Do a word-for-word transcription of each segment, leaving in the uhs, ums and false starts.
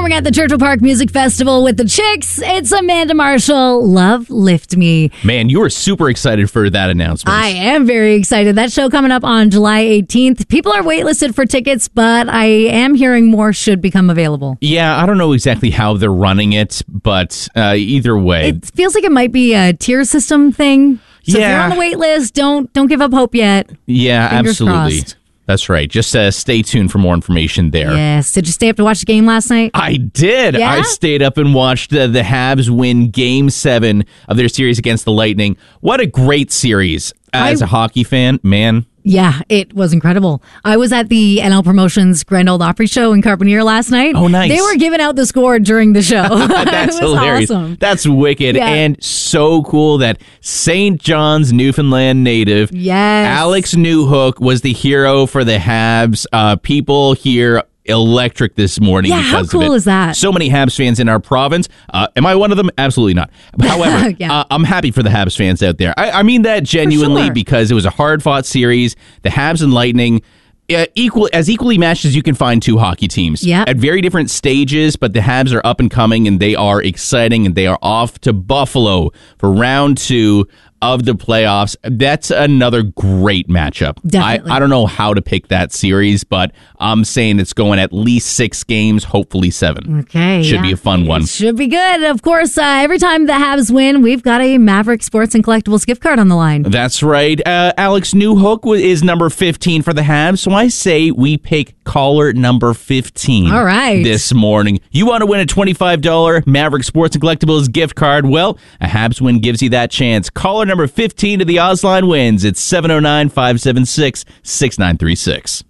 performing at the Churchill Park Music Festival with the Chicks. It's Amanda Marshall. Love Lift Me. Man, you were super excited for that announcement. I am very excited. That show coming up on July eighteenth. People are waitlisted for tickets, but I am hearing more should become available. Yeah, I don't know exactly how they're running it, but uh, either way. It feels like it might be a tier system thing. So yeah. if you're on the wait list, don't, don't give up hope yet. Yeah, Fingers absolutely. crossed. That's right. Just uh, stay tuned for more information there. Yes. Did you stay up to watch the game last night? I did. Yeah? I stayed up and watched uh, the Habs win Game seven of their series against the Lightning. What a great series. As I, a hockey fan, man. Yeah, it was incredible. I was at the N L Promotions Grand Ole Opry show in Carpentier last night. Oh, nice. They were giving out the score during the show. That's it was hilarious. Awesome. That's wicked Yeah. and so cool that Saint John's, Newfoundland native, Yes. Alex Newhook was the hero for the Habs. Uh, people here electric this morning Yeah, because how cool of it. is that? So many Habs fans in our province. Uh, am I one of them? Absolutely not. However, Yeah. uh, I'm happy for the Habs fans out there. I, I mean that genuinely sure. because it was a hard-fought series. The Habs and Lightning, uh, equal as equally matched as you can find two hockey teams. Yeah. At very different stages, but the Habs are up and coming, and they are exciting, and they are off to Buffalo for round two of the playoffs. That's another great matchup. Definitely. I, I don't know how to pick that series, but I'm saying it's going at least six games, hopefully seven. Okay. Should yeah. be a fun one. It should be good. Of course, uh, every time the Habs win, we've got a Maverick Sports and Collectibles gift card on the line. That's right. Uh, Alex Newhook wa- is number fifteen for the Habs, so I say we pick caller number fifteen. All right. This morning. You want to win a twenty-five dollars Maverick Sports and Collectibles gift card? Well, a Habs win gives you that chance. Caller number fifteen to the Ozline wins. It's seven oh nine, five seven six, six nine three six.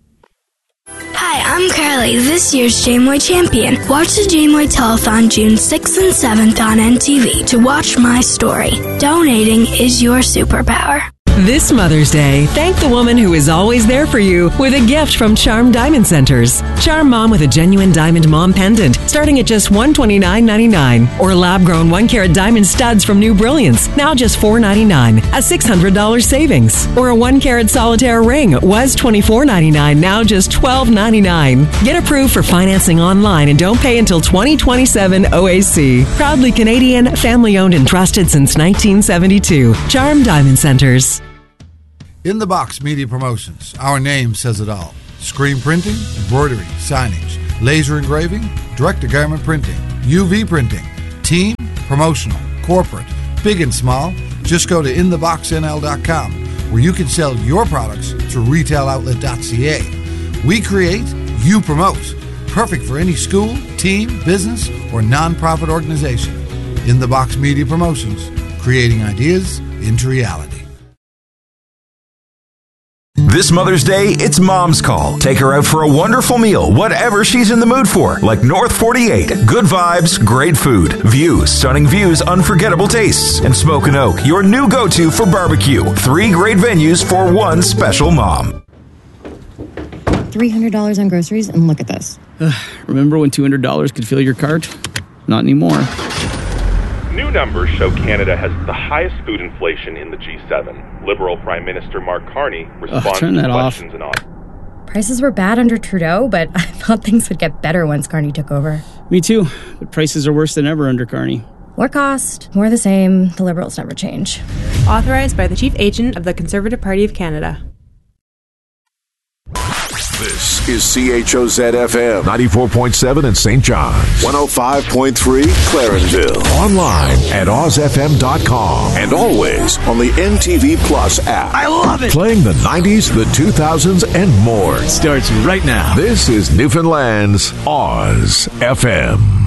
Hi, I'm Carly, this year's Jamoy champion. Watch the Jamoy Telethon June sixth and seventh on N T V to watch my story. Donating is your superpower. This Mother's Day, thank the woman who is always there for you with a gift from Charm Diamond Centers. Charm Mom with a genuine diamond mom pendant starting at just one hundred twenty-nine ninety-nine, or lab-grown one-carat diamond studs from New Brilliance, now just four hundred ninety-nine, a six hundred dollars savings. Or a one-carat solitaire ring was twenty-four ninety-nine, now just twelve ninety-nine. Get approved for financing online and don't pay until twenty twenty-seven O A C. Proudly Canadian, family-owned and trusted since nineteen seventy-two. Charm Diamond Centers. In the Box Media Promotions, our name says it all. Screen printing, embroidery, signage, laser engraving, direct-to-garment printing, U V printing, team, promotional, corporate, big and small. Just go to in the box n l dot com where you can sell your products through retail outlet dot c a. We create, you promote. Perfect for any school, team, business, or nonprofit organization. In the Box Media Promotions, creating ideas into reality. This Mother's Day, it's Mom's Call. Take her out for a wonderful meal, whatever she's in the mood for. Like North forty-eight. Good vibes, great food. Views, stunning views, unforgettable tastes. And Smoke and Oak, your new go-to for barbecue. Three great venues for one special mom. three hundred dollars on groceries, and look at this. Ugh, remember when two hundred dollars could fill your cart? Not anymore. New numbers show Canada has the highest food inflation in the G seven. Liberal Prime Minister Mark Carney responds turn to that off. questions and on. Prices were bad under Trudeau, but I thought things would get better once Carney took over. Me too, but prices are worse than ever under Carney. More cost, more the same. The Liberals never change. Authorized by the Chief Agent of the Conservative Party of Canada. This is C H O Z F M ninety-four point seven in Saint John's, one oh five point three Clarenville. Online at oz f m dot com and always on the N T V Plus app. I love it! Playing the nineties, the two thousands, and more. Starts right now. This is Newfoundland's Oz F M.